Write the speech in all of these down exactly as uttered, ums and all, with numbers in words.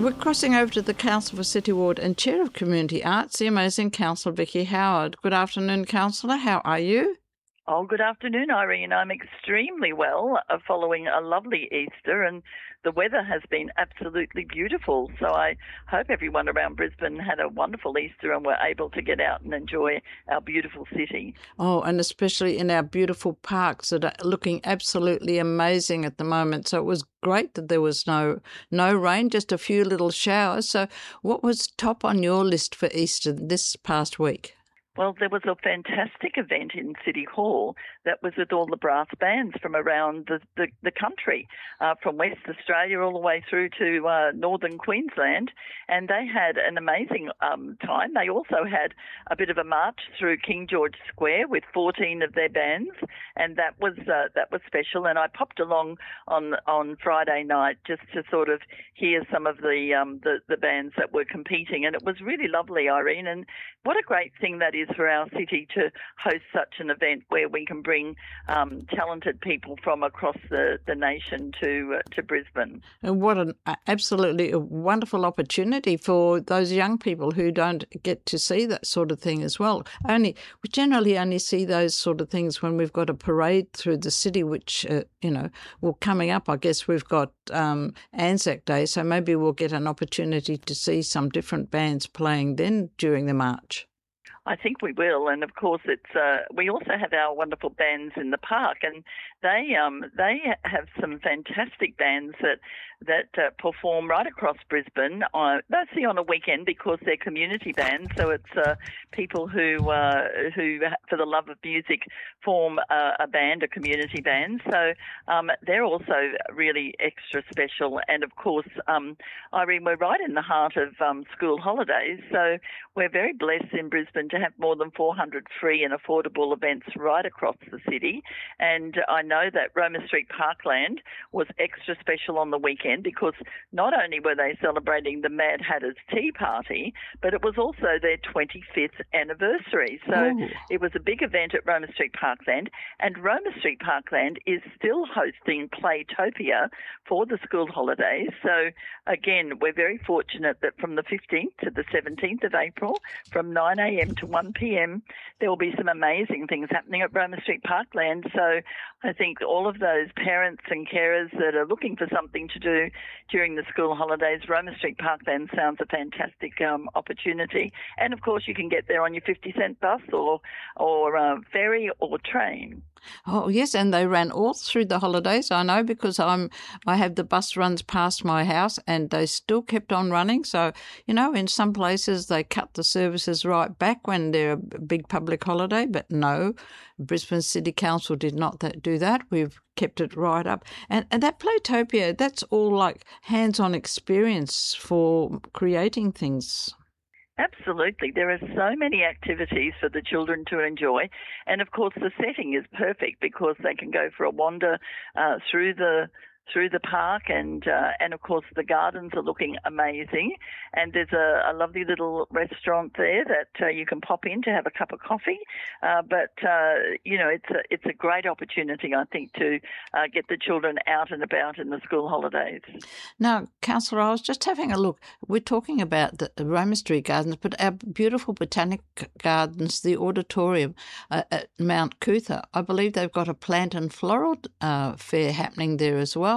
We're crossing over to the Council for City Ward and Chair of Community Arts, the amazing Councillor Vicky Howard. Good afternoon, Councillor. How are you? Oh, good afternoon, Irene. I'm extremely well, uh, following a lovely Easter, and the weather has been absolutely beautiful. So I hope everyone around Brisbane had a wonderful Easter and were able to get out and enjoy our beautiful city. Oh, and especially in our beautiful parks that are looking absolutely amazing at the moment. So it was great that there was no no rain, just a few little showers. So what was top on your list for Easter this past week? Well, there was a fantastic event in City Hall that was with all the brass bands from around the, the, the country, uh, from West Australia all the way through to uh, northern Queensland, and they had an amazing um, time. They also had a bit of a march through King George Square with fourteen of their bands, and that was uh, that was special. And I popped along on on Friday night just to sort of hear some of the um, the, the bands that were competing, and it was really lovely, Irene. And what a great thing that is for our city to host such an event where we can bring um, talented people from across the, the nation to uh, to Brisbane. And what an absolutely a wonderful opportunity for those young people who don't get to see that sort of thing as well. Only we generally only see those sort of things when we've got a parade through the city, which uh, you know, well, coming up, I guess we've got um, Anzac Day, so maybe we'll get an opportunity to see some different bands playing then during the march. I think we will, and of course, it's. Uh, we also have our wonderful bands in the park, and they um, they have some fantastic bands that that uh, perform right across Brisbane. Uh, mostly on a weekend because they're community bands, so it's uh, people who uh, who, for the love of music, form a, a band, a community band. So um, they're also really extra special, and of course, um, Irene, we're right in the heart of um, school holidays, so we're very blessed in Brisbane to have more than four hundred free and affordable events right across the city. And I know that Roma Street Parkland was extra special on the weekend because not only were they celebrating the Mad Hatter's Tea Party, but it was also their twenty-fifth anniversary. So Ooh. It was a big event at Roma Street Parkland, and Roma Street Parkland is still hosting Playtopia for the school holidays. So again, we're very fortunate that from the fifteenth to the seventeenth of April, from nine a.m. to one p.m, there will be some amazing things happening at Roma Street Parkland. So I think all of those parents and carers that are looking for something to do during the school holidays, Roma Street Parkland sounds a fantastic um, opportunity. And of course, you can get there on your fifty cent bus or or uh, ferry or train. Oh yes, and they ran all through the holidays. I know because I'm I have the bus runs past my house, and they still kept on running. So you know, in some places they cut the services right back when they're a big public holiday, but no, Brisbane City Council did not that, do that. We've kept it right up, and and that Playtopia, that's all like hands-on experience for creating things. Absolutely. There are so many activities for the children to enjoy. And, of course, the setting is perfect because they can go for a wander uh, through the through the park, and uh, and of course the gardens are looking amazing, and there's a, a lovely little restaurant there that uh, you can pop in to have a cup of coffee, uh, but uh, you know, it's a it's a great opportunity, I think, to uh, get the children out and about in the school holidays. Now, Councillor, I was just having a look. We're talking about the Roma Street Gardens, but our beautiful Botanic Gardens, the auditorium uh, at Mount Cootha, I believe they've got a plant and floral uh, fair happening there as well.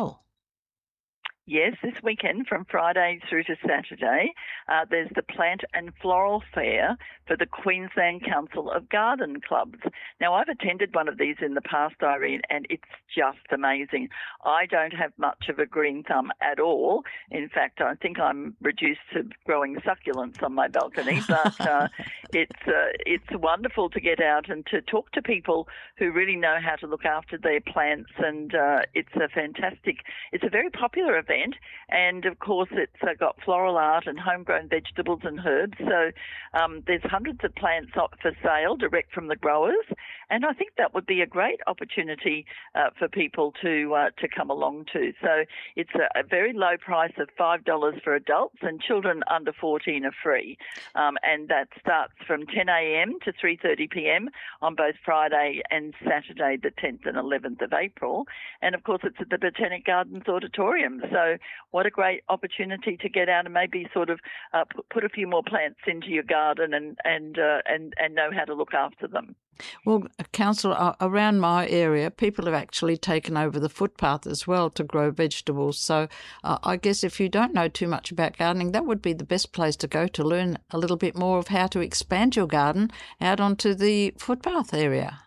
Yes, this weekend from Friday through to Saturday, uh, there's the Plant and Floral Fair for the Queensland Council of Garden Clubs. Now, I've attended one of these in the past, Irene, and it's just amazing. I don't have much of a green thumb at all. In fact, I think I'm reduced to growing succulents on my balcony, but uh, it's uh, it's wonderful to get out and to talk to people who really know how to look after their plants, and uh, it's a fantastic, it's a very popular event. And of course, it's uh, got floral art and homegrown vegetables and herbs. So um, there's hundreds of plants up for sale direct from the growers, and I think that would be a great opportunity uh, for people to uh, to come along to. So it's a, a very low price of five dollars for adults, and children under fourteen are free. Um, and that starts from ten a.m. to three thirty p.m. on both Friday and Saturday, the tenth and eleventh of April. And of course, it's at the Botanic Gardens Auditorium. So what a great opportunity to get out and maybe sort of uh, put, put a few more plants into your garden and and uh, and and know how to look after them. Well, Councillor, uh, around my area, people have actually taken over the footpath as well to grow vegetables. So uh, I guess if you don't know too much about gardening, that would be the best place to go to learn a little bit more of how to expand your garden out onto the footpath area.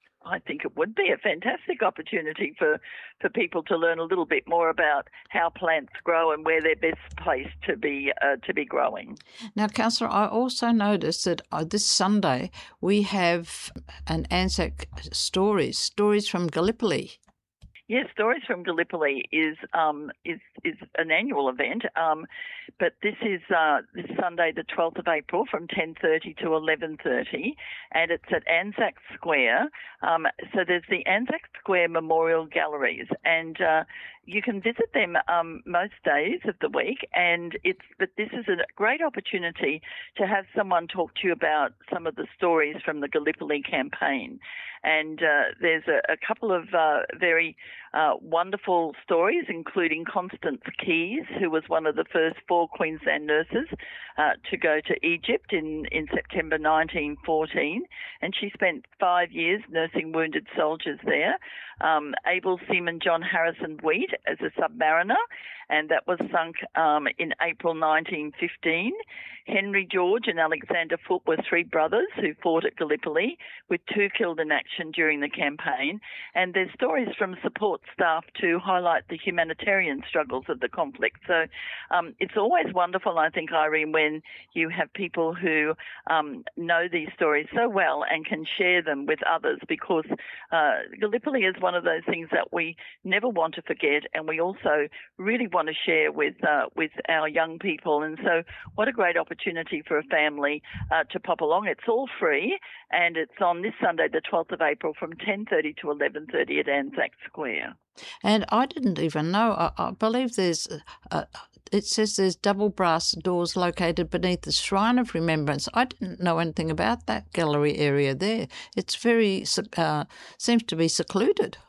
I think it would be a fantastic opportunity for, for people to learn a little bit more about how plants grow and where they're best placed to be uh, to be growing. Now, Councillor, I also noticed that uh, this Sunday we have an Anzac Stories, Stories from Gallipoli. Yes, Stories from Gallipoli is um, is is an annual event, um, but this is uh, this Sunday, the twelfth of April, from ten thirty to eleven thirty, and it's at Anzac Square. Um, so there's the Anzac Square Memorial Galleries, and uh, you can visit them um, most days of the week. And it's but this is a great opportunity to have someone talk to you about some of the stories from the Gallipoli campaign. And uh, there's a, a couple of uh, very uh, wonderful stories, including Constance Keys, who was one of the first four Queensland nurses uh, to go to Egypt in, in September nineteen fourteen. And she spent five years nursing wounded soldiers there. Um, Able Seaman John Harrison Wheat as a submariner, and that was sunk um, in April nineteen fifteen. Henry George and Alexander Foote were three brothers who fought at Gallipoli, with two killed in action during the campaign. And there's stories from support staff to highlight the humanitarian struggles of the conflict. So um, it's always wonderful, I think, Irene, when you have people who um, know these stories so well and can share them with others, because uh, Gallipoli is one of those things that we never want to forget, and we also really want to share with uh, with our young people. And so what a great opportunity for a family uh, to pop along. It's all free, and it's on this Sunday, the twelfth of April, from ten thirty to eleven thirty at Anzac Square. And I didn't even know, I, I believe there's, uh, it says there's double brass doors located beneath the Shrine of Remembrance. I didn't know anything about that gallery area there. It's very, uh, seems to be secluded.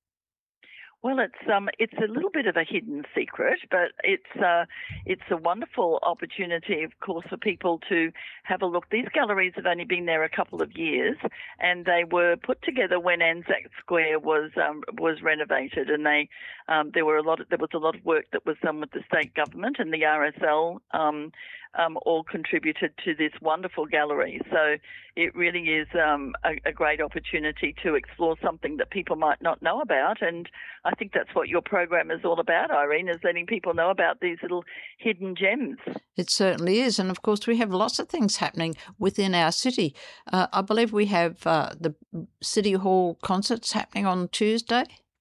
Well, it's um, it's a little bit of a hidden secret, but it's uh, it's a wonderful opportunity, of course, for people to have a look. These galleries have only been there a couple of years, and they were put together when Anzac Square was um, was renovated, and they um, there were a lot of, there was a lot of work that was done with the state government and the R S L. Um, Um, all contributed to this wonderful gallery. So it really is um, a, a great opportunity to explore something that people might not know about. And I think that's what your program is all about, Irene, is letting people know about these little hidden gems. It certainly is. And of course, we have lots of things happening within our city. Uh, I believe we have uh, the City Hall concerts happening on Tuesday.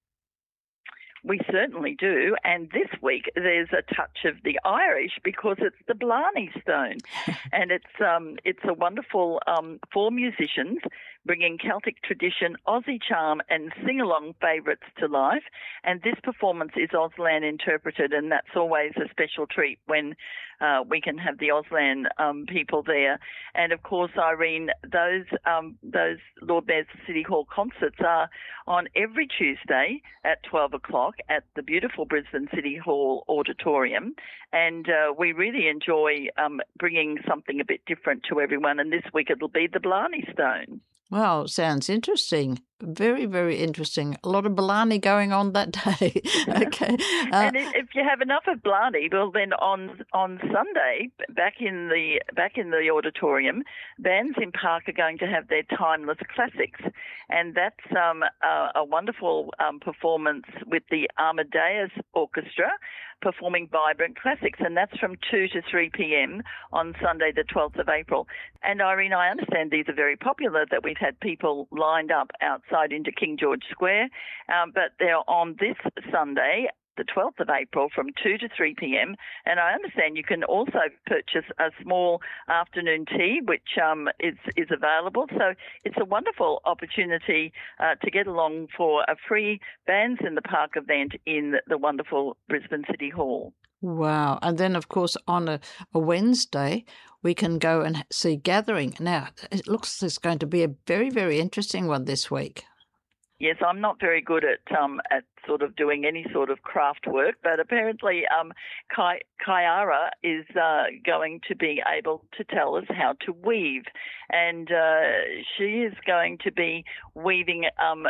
We certainly do, and this week there's a touch of the Irish because it's the Blarney Stone, and it's um it's a wonderful um four musicians bringing Celtic tradition, Aussie charm, and sing-along favourites to life. And this performance is Auslan interpreted, and that's always a special treat when uh, we can have the Auslan um, people there. And of course, Irene, those um, those Lord Mayor's City Hall concerts are on every Tuesday at twelve o'clock at the beautiful Brisbane City Hall Auditorium. And uh, we really enjoy um, bringing something a bit different to everyone. And this week it'll be the Blarney Stone. Well, sounds interesting. Very, very interesting. A lot of Blarney going on that day. Okay. Uh, and if you have enough of Blarney, well, then on on Sunday, back in the back in the auditorium, bands in Park are going to have their timeless classics, and that's um, a, a wonderful um, performance with the Amadeus Orchestra performing vibrant classics, and that's from two to three p.m. on Sunday, the twelfth of April. And Irene, I understand these are very popular, that we've had people lined up outside into King George Square, um, but they're on this Sunday the twelfth of April from two to three p.m. And I understand you can also purchase a small afternoon tea, which um, is, is available. So it's a wonderful opportunity uh, to get along for a free Bands in the Park event in the wonderful Brisbane City Hall. Wow. And then, of course, on a, a Wednesday, we can go and see Gathering. Now, it looks like it's going to be a very, very interesting one this week. Yes, I'm not very good at um, at sort of doing any sort of craft work, but apparently um, Kai, Kaiara is uh, going to be able to tell us how to weave. And uh, she is going to be weaving um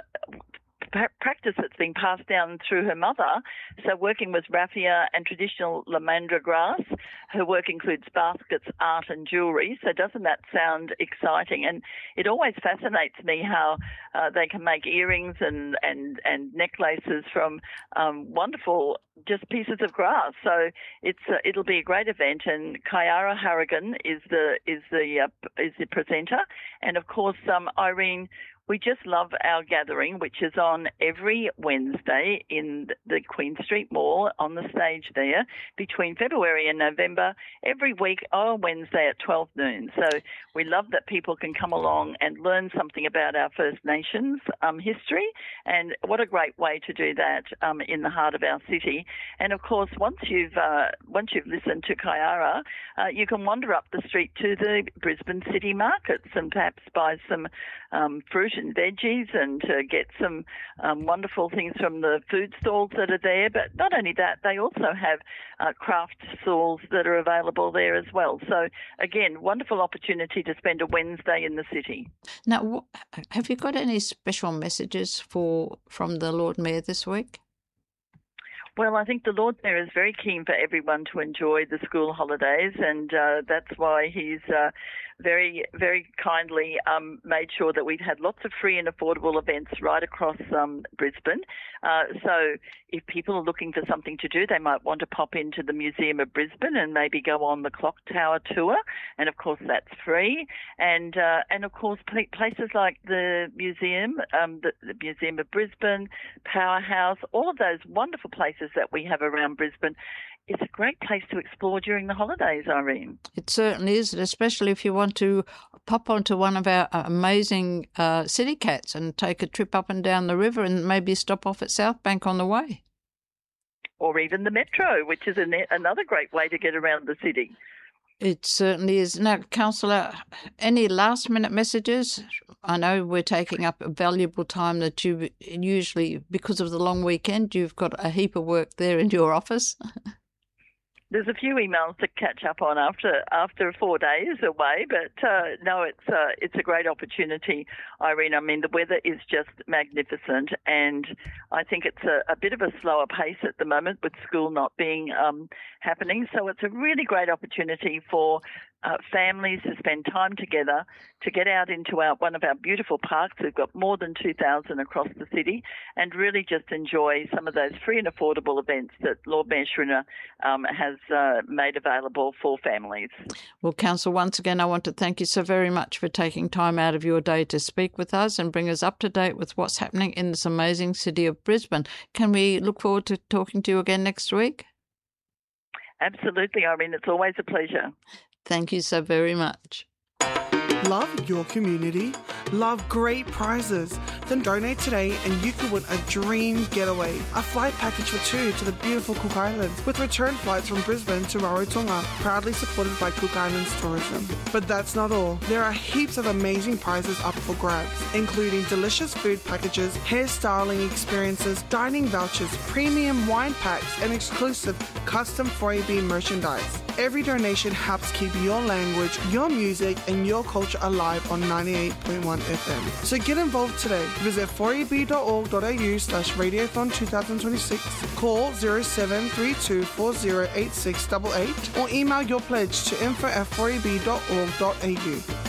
practice that's been passed down through her mother, so working with raffia and traditional lamandra grass. Her work includes baskets, art and jewellery, so doesn't that sound exciting? And it always fascinates me how uh, they can make earrings and, and, and necklaces from um, wonderful just pieces of grass. So it's uh, it'll be a great event, and Kaiara Harrigan is the is the uh, is the presenter, and of course um, Irene. We just love our gathering, which is on every Wednesday in the Queen Street Mall on the stage there between February and November, every week on Wednesday at twelve noon. So we love that people can come along and learn something about our First Nations um, history, and what a great way to do that um, in the heart of our city. And of course, once you've uh, once you've listened to Kaiara, uh, you can wander up the street to the Brisbane City Markets and perhaps buy some um, fruit and veggies and to get some um, wonderful things from the food stalls that are there. But not only that, they also have uh, craft stalls that are available there as well. So again, wonderful opportunity to spend a Wednesday in the city. Now, have you got any special messages for from the Lord Mayor this week? Well, I think the Lord Mayor is very keen for everyone to enjoy the school holidays, and uh, that's why he's uh, very, very kindly um, made sure that we've had lots of free and affordable events right across um, Brisbane. Uh, so if people are looking for something to do, they might want to pop into the Museum of Brisbane and maybe go on the Clock Tower tour, and of course that's free. And uh, and of course places like the museum, um, the, the Museum of Brisbane, Powerhouse, all of those wonderful places that we have around Brisbane. It's a great place to explore during the holidays, Irene. It certainly is, especially if you want to pop onto one of our amazing uh, city cats and take a trip up and down the river and maybe stop off at South Bank on the way. Or even the metro, which is an, another great way to get around the city. It certainly is. Now, Councillor, any last-minute messages? I know we're taking up a valuable time that you usually, because of the long weekend, you've got a heap of work there in your office. There's a few emails to catch up on after after four days away, but uh, no, it's uh, it's a great opportunity, Irene. I mean, the weather is just magnificent, and I think it's a, a bit of a slower pace at the moment with school not being um, happening. So it's a really great opportunity for Uh, families to spend time together, to get out into our, one of our beautiful parks. We've got more than two thousand across the city, and really just enjoy some of those free and affordable events that Lord Mayor Schrinner um, has uh, made available for families. Well, Council, once again, I want to thank you so very much for taking time out of your day to speak with us and bring us up to date with what's happening in this amazing city of Brisbane. Can we look forward to talking to you again next week? Absolutely, Irene. It's always a pleasure. Thank you so very much. Love your community? Love great prizes? Then donate today and you could win a dream getaway. A flight package for two to the beautiful Cook Islands with return flights from Brisbane to Rarotonga, proudly supported by Cook Islands Tourism. But that's not all. There are heaps of amazing prizes up for grabs, including delicious food packages, hairstyling experiences, dining vouchers, premium wine packs, and exclusive custom four A B merchandise. Every donation helps keep your language, your music, and your culture alive on ninety-eight point one F M. So get involved today. Visit four a b dot org dot a u slash radiothon twenty twenty-six, call zero seven three two four zero eight six eight eight, or email your pledge to info at four a b dot org dot a u.